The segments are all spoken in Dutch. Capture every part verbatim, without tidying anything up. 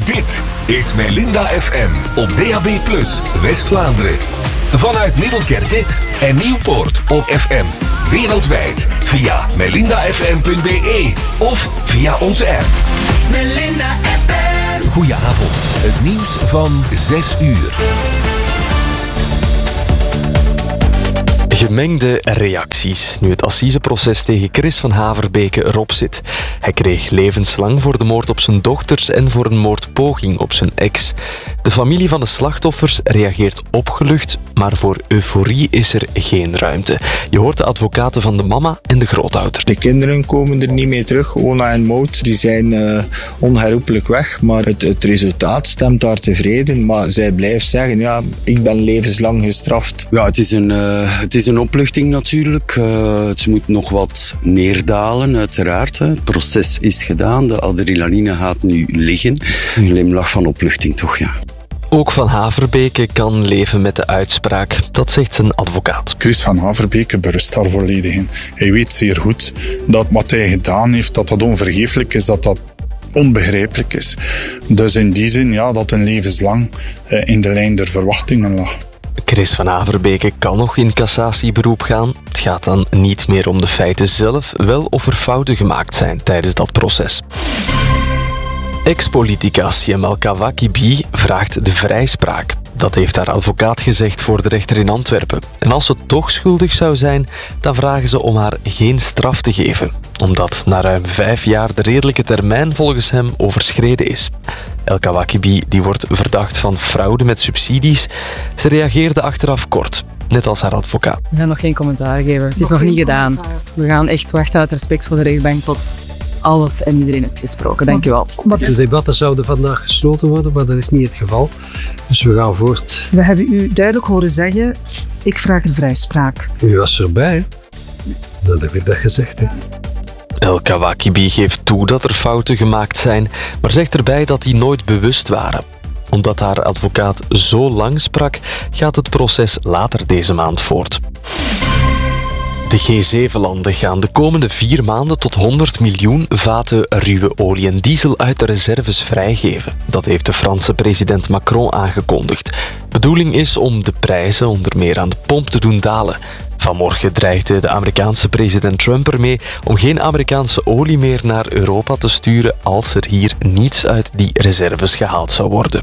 Dit is Melinda F M op D A B plus, West-Vlaanderen. Vanuit Middelkerke en Nieuwpoort op F M. Wereldwijd via melinda f m punt b e of via onze app. Melinda F M. Goedenavond, het nieuws van zes uur. Gemengde reacties nu het assiseproces tegen Chris van Haverbeke erop zit. Hij kreeg levenslang voor de moord op zijn dochters en voor een moordpoging op zijn ex. De familie van de slachtoffers reageert opgelucht, maar voor euforie is er geen ruimte. Je hoort de advocaten van de mama en de grootouders. De kinderen komen er niet mee terug. Ona en Maud die zijn uh, onherroepelijk weg, maar het, het resultaat stemt daar tevreden. Maar zij blijft zeggen, ja, ik ben levenslang gestraft. Ja, het is een, uh, het is een opluchting natuurlijk. Uh, het moet nog wat neerdalen, uiteraard. Hè. Het proces is gedaan, de adrenaline gaat nu liggen. Een glimlach van opluchting toch, ja. Ook Van Haverbeke kan leven met de uitspraak. Dat zegt zijn advocaat. Chris van Haverbeke berust daar volledig in. Hij weet zeer goed dat wat hij gedaan heeft, dat dat onvergeeflijk is, dat dat onbegrijpelijk is. Dus in die zin, ja, dat een levenslang uh, in de lijn der verwachtingen lag. Chris van Haverbeke kan nog in cassatieberoep gaan. Het gaat dan niet meer om de feiten zelf, wel of er fouten gemaakt zijn tijdens dat proces. Ex-politica Siam El-Kawakibi vraagt de vrijspraak. Dat heeft haar advocaat gezegd voor de rechter in Antwerpen. En als ze toch schuldig zou zijn, dan vragen ze om haar geen straf te geven. Omdat na ruim vijf jaar de redelijke termijn volgens hem overschreden is. El-Kawakibi die wordt verdacht van fraude met subsidies. Ze reageerde achteraf kort. Net als haar advocaat. We gaan nog geen commentaar geven. Het is nog, nog niet gedaan. Commentaar. We gaan echt wachten uit respect voor de rechtbank tot alles en iedereen heeft gesproken. Dank je wel. De debatten zouden vandaag gesloten worden, maar dat is niet het geval. Dus we gaan voort. We hebben u duidelijk horen zeggen, ik vraag een vrijspraak. U was erbij, hè? Dat heb ik dat gezegd, hè? El-Kawakibi geeft toe dat er fouten gemaakt zijn, maar zegt erbij dat die nooit bewust waren. Omdat haar advocaat zo lang sprak, gaat het proces later deze maand voort. De G zeven landen gaan de komende vier maanden tot honderd miljoen vaten ruwe olie en diesel uit de reserves vrijgeven. Dat heeft de Franse president Macron aangekondigd. Bedoeling is om de prijzen onder meer aan de pomp te doen dalen. Vanmorgen dreigde de Amerikaanse president Trump ermee om geen Amerikaanse olie meer naar Europa te sturen als er hier niets uit die reserves gehaald zou worden.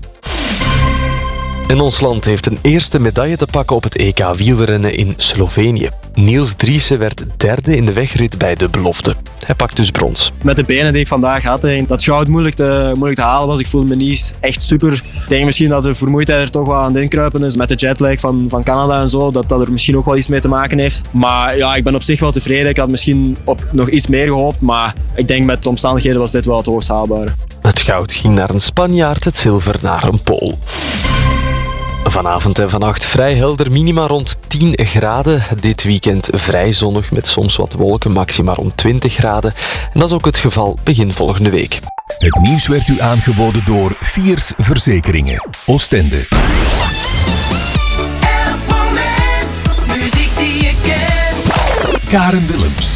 En ons land heeft een eerste medaille te pakken op het E K wielrennen in Slovenië. Niels Driessen werd derde in de wegrit bij de belofte. Hij pakt dus brons. Met de benen die ik vandaag had, dat goud moeilijk te, moeilijk te halen was. Ik voelde me niet echt super. Ik denk misschien dat de vermoeidheid er toch wel aan het inkruipen is. Met de jetlag van, van Canada en zo, dat dat er misschien ook wel iets mee te maken heeft. Maar ja, ik ben op zich wel tevreden. Ik had misschien op nog iets meer gehoopt, maar ik denk met de omstandigheden was dit wel het hoogst haalbare. Het goud ging naar een Spanjaard, het zilver naar een Pool. Vanavond en vannacht vrij helder, minima rond tien graden. Dit weekend vrij zonnig met soms wat wolken, maxima rond twintig graden. En dat is ook het geval begin volgende week. Het nieuws werd u aangeboden door Fiers Verzekeringen. Oostende. Elk moment, muziek die je kent. Karen Willems.